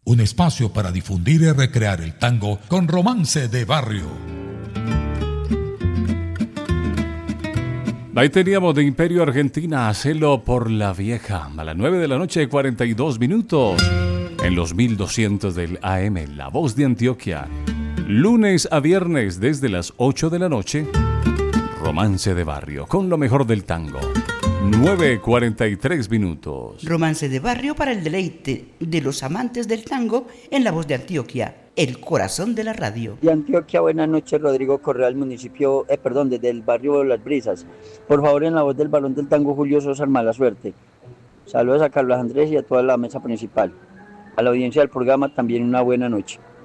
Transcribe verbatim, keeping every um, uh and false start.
Un espacio para difundir y recrear el tango con Romance de Barrio. Ahí teníamos de Imperio Argentina, Hacelo por la Vieja, a las nueve de la noche, cuarenta y dos minutos, en los mil doscientos del A M, La Voz de Antioquia. Lunes a viernes desde las ocho de la noche, Romance de Barrio, con lo mejor del tango. nueve cuarenta y tres minutos. Romance de Barrio para el deleite de los amantes del tango en La Voz de Antioquia, el corazón de la radio. De Antioquia, buenas noches, Rodrigo Correa, del municipio, eh, perdón, desde el barrio Las Brisas. Por favor, en la voz del Balón del Tango, Julio Sosa, Mala Suerte. Saludos a Carlos Andrés y a toda la mesa principal. A la audiencia del programa también una buena noche.